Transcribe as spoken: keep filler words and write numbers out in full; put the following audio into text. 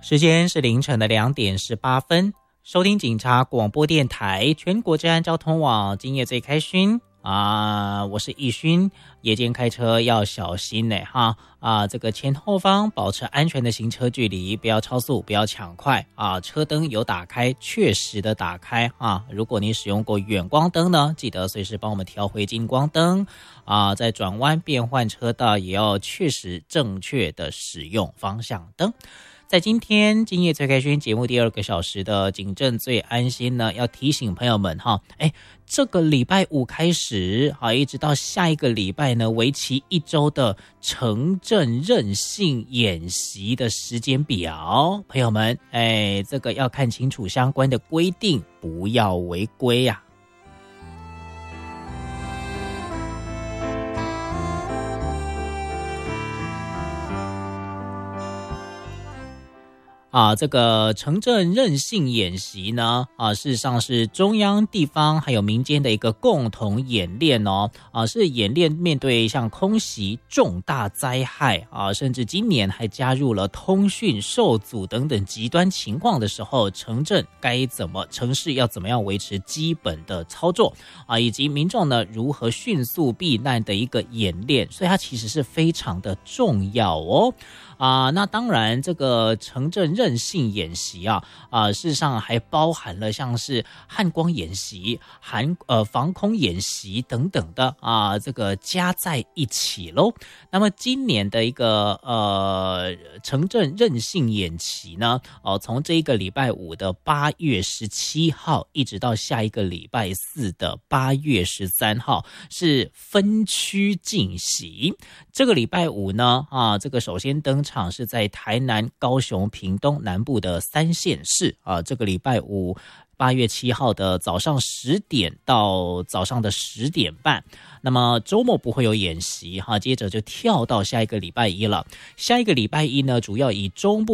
时间是凌晨的两点十八分，收听警察广播电台全国治安交通网，今夜最开勋啊，我是义勋。夜间开车要小心呢，哈啊，这个前后方保持安全的行车距离，不要超速，不要抢快啊。车灯有打开，确实的打开啊。如果你使用过远光灯呢，记得随时帮我们调回近光灯啊。在转弯变换车道，也要确实正确的使用方向灯。在今天今夜最开勋节目第二个小时的警政最安心呢，要提醒朋友们哈，哎，这个礼拜五开始啊，一直到下一个礼拜呢，为期一周的城镇韧性演习的时间表，朋友们，哎，这个要看清楚相关的规定，不要违规呀、啊。啊，这个城镇韧性演习呢，啊，事实上是中央、地方还有民间的一个共同演练哦，啊，是演练面对像空袭、重大灾害啊，甚至今年还加入了通讯受阻等等极端情况的时候，城镇该怎么、城市要怎么样维持基本的操作啊，以及民众呢如何迅速避难的一个演练，所以它其实是非常的重要哦。啊，那当然，这个城镇韧性演习啊，啊，事实上还包含了像是汉光演习、含呃防空演习等等的啊，这个加在一起喽。那么今年的一个呃城镇韧性演习呢，哦、呃，从这一个礼拜五的八月十七号，一直到下一个礼拜四的八月十三号，是分区进行。这个礼拜五呢，啊，这个首先登场是在台南、高雄、屏东南部的三县市啊。这个礼拜五八月七号的早上十点到早上的十点半。那么周末不会有演习哈，接着就跳到下一个礼拜一了。下一个礼拜一呢，主要以中部